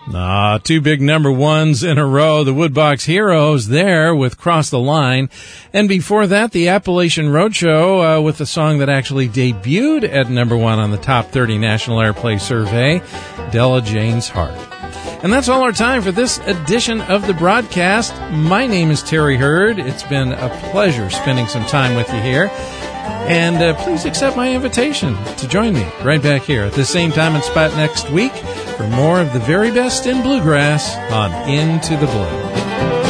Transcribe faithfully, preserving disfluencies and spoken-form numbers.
Ah, two big number ones in a row. The Woodbox Heroes there with Cross the Line. And before that, the Appalachian Roadshow uh, with the song that actually debuted at number one on the Top thirty National Airplay Survey, Della Jane's Heart. And that's all our time for this edition of the broadcast. My name is Terry Hurd. It's been a pleasure spending some time with you here. And uh, please accept my invitation to join me right back here at the same time and spot next week for more of the very best in bluegrass on Into the Blue.